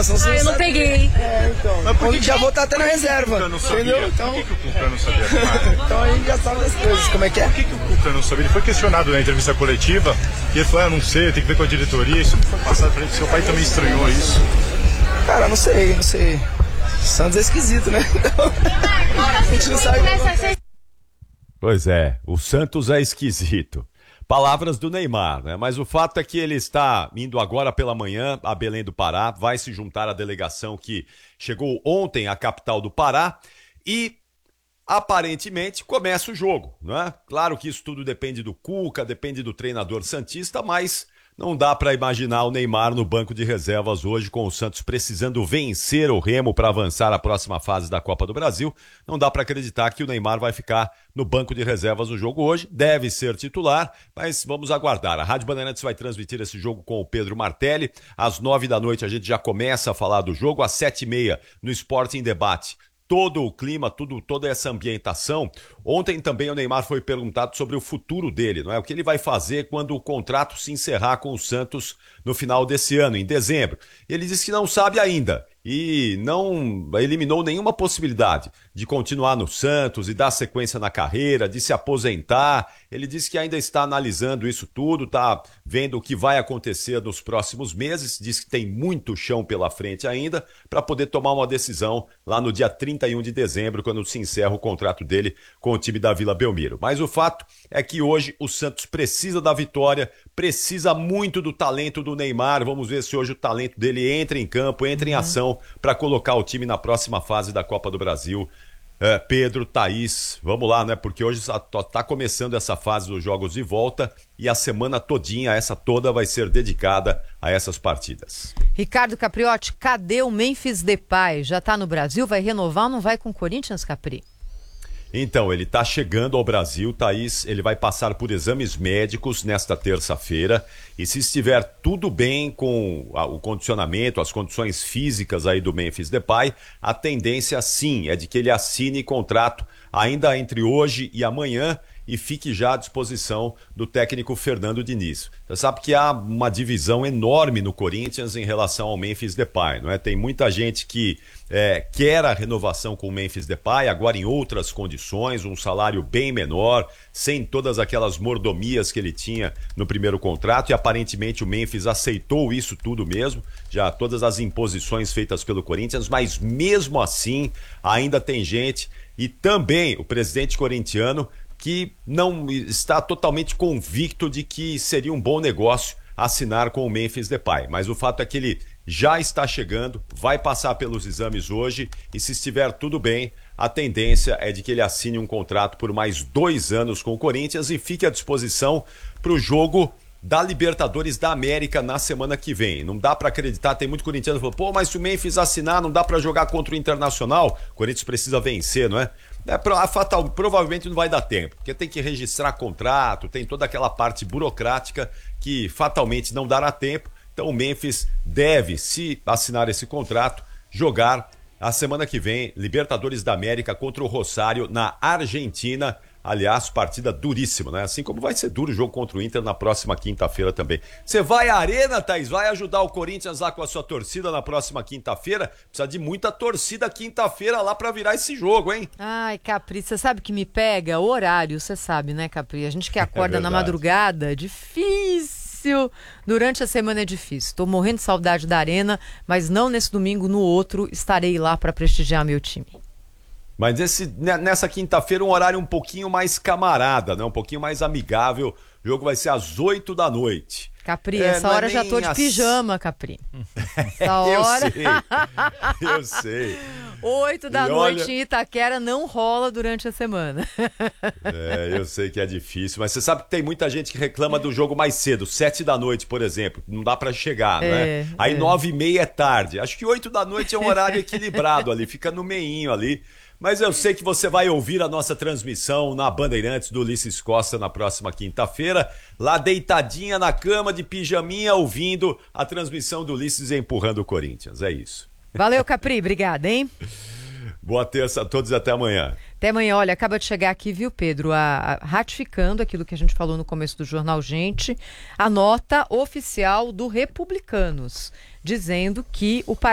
informação sem eu não peguei. Então. Mas por que já vou estar até na reserva. Entendeu? Então, por que o Cuca não sabia? Então a gente já sabe das coisas, como é que é? Por que o Cuca não sabia? Ele foi questionado na entrevista coletiva e ele falou, não sei, tem que ver com a diretoria. Isso foi passado pra gente, seu pai também estranhou isso. Cara, não sei. Santos é esquisito, né? Então, a gente não sabe. Pois é, o Santos é esquisito. Palavras do Neymar, né? Mas o fato é que ele está indo agora pela manhã a Belém do Pará, vai se juntar à delegação que chegou ontem à capital do Pará e aparentemente começa o jogo, né? Claro que isso tudo depende do Cuca, depende do treinador santista, mas não dá para imaginar o Neymar no banco de reservas hoje, com o Santos precisando vencer o Remo para avançar à próxima fase da Copa do Brasil. Não dá para acreditar que o Neymar vai ficar no banco de reservas no jogo hoje. Deve ser titular, mas vamos aguardar. A Rádio Bandeirantes vai transmitir esse jogo com o Pedro Martelli. Às 9h a gente já começa a falar do jogo. Às 7h30 no Esporte em Debate. Todo o clima, toda essa ambientação. Ontem também o Neymar foi perguntado sobre o futuro dele, não é? O que ele vai fazer quando o contrato se encerrar com o Santos no final desse ano, em dezembro. Ele disse que não sabe ainda e não eliminou nenhuma possibilidade de continuar no Santos e dar sequência na carreira, de se aposentar. Ele disse que ainda está analisando isso tudo, está vendo o que vai acontecer nos próximos meses, diz que tem muito chão pela frente ainda para poder tomar uma decisão lá no dia 31 de dezembro, quando se encerra o contrato dele com o time da Vila Belmiro. Mas o fato é que hoje o Santos precisa da vitória, precisa muito do talento do Neymar. Vamos ver se hoje o talento dele entra em campo, entra em ação para colocar o time na próxima fase da Copa do Brasil. Pedro, Thaís, vamos lá, né? Porque hoje está começando essa fase dos jogos de volta e a semana todinha, essa toda, vai ser dedicada a essas partidas. Ricardo Capriotti, cadê o Memphis Depay? Já está no Brasil? Vai renovar ou não vai com o Corinthians, Capri? Então, ele está chegando ao Brasil, Thaís, ele vai passar por exames médicos nesta terça-feira e se estiver tudo bem com o condicionamento, as condições físicas aí do Memphis Depay, a tendência sim é de que ele assine contrato ainda entre hoje e amanhã e fique já à disposição do técnico Fernando Diniz. Você sabe que há uma divisão enorme no Corinthians em relação ao Memphis Depay, não é? Tem muita gente que quer a renovação com o Memphis Depay, agora em outras condições, um salário bem menor, sem todas aquelas mordomias que ele tinha no primeiro contrato, e aparentemente o Memphis aceitou isso tudo mesmo, já todas as imposições feitas pelo Corinthians, mas mesmo assim ainda tem gente, e também o presidente corintiano, que não está totalmente convicto de que seria um bom negócio assinar com o Memphis Depay. Mas o fato é que ele já está chegando, vai passar pelos exames hoje e, se estiver tudo bem, a tendência é de que ele assine um contrato por mais 2 anos com o Corinthians e fique à disposição para o jogo da Libertadores da América na semana que vem. Não dá para acreditar, tem muito corintiano que falou, mas se o Memphis assinar, não dá para jogar contra o Internacional. O Corinthians precisa vencer, não é? Provavelmente não vai dar tempo, porque tem que registrar contrato, tem toda aquela parte burocrática que fatalmente não dará tempo. Então o Memphis deve, se assinar esse contrato, jogar a semana que vem Libertadores da América contra o Rosário na Argentina. Aliás, partida duríssima, né? Assim como vai ser duro o jogo contra o Inter na próxima quinta-feira também. Você vai à Arena, Thaís? Vai ajudar o Corinthians lá com a sua torcida na próxima quinta-feira? Precisa de muita torcida quinta-feira lá pra virar esse jogo, hein? Ai, Capri, você sabe que me pega? O horário, você sabe, né, Capri? A gente que acorda na madrugada, é difícil. Durante a semana é difícil. Tô morrendo de saudade da Arena, mas não nesse domingo, no outro, estarei lá pra prestigiar meu time. Mas nessa quinta-feira um horário um pouquinho mais camarada, né? Um pouquinho mais amigável. O jogo vai ser às 20h. Capri, essa hora já tô de pijama, Capri. Essa hora... Eu sei. 20h em Itaquera não rola durante a semana. Eu sei que é difícil, mas você sabe que tem muita gente que reclama do jogo mais cedo, 19h, por exemplo. Não dá pra chegar, né? Aí 9h30 é tarde. Acho que 20h é um horário equilibrado ali, fica no meinho ali. Mas eu sei que você vai ouvir a nossa transmissão na Bandeirantes do Ulisses Costa na próxima quinta-feira, lá deitadinha na cama de pijaminha, ouvindo a transmissão do Ulisses empurrando o Corinthians. É isso. Valeu, Capri. Obrigada, hein? Boa terça a todos e até amanhã. Até amanhã. Olha, acaba de chegar aqui, viu, Pedro, ratificando aquilo que a gente falou no começo do Jornal Gente, a nota oficial do Republicanos, dizendo que o